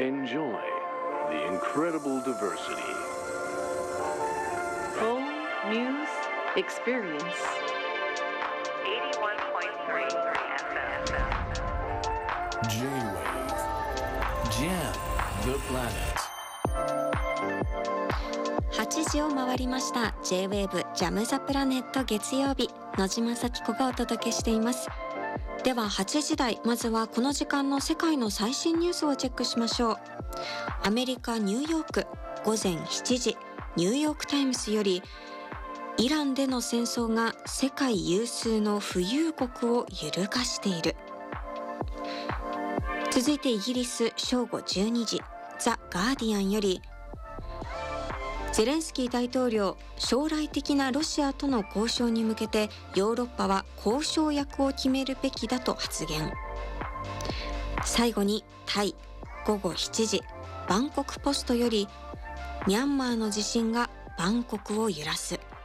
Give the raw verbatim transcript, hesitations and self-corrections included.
Enjoy the incredible diversity. Full News Experience. eighty-one point three F M. J-Wave Jam the Planet。 はちじを回りました。 J-Wave ジャムザプラネット月曜日、野島咲子がお届けしています。でははちじ台、まずはこの時間の世界の最新ニュースをチェックしましょう。アメリカ・ニューヨークごぜんしちじ、ニューヨークタイムズより、イランでの戦争が世界有数の富裕国を揺るがしている。続いてイギリス正午じゅうにじ、ザ・ガーディアンより、ゼレンスキー大統領、将来的なロシアとの交渉に向けてヨーロッパは交渉役を決めるべきだと発言。最後にタイごごしちじ、バンコクポストより、ミャンマーの地震がバンコクを揺らす。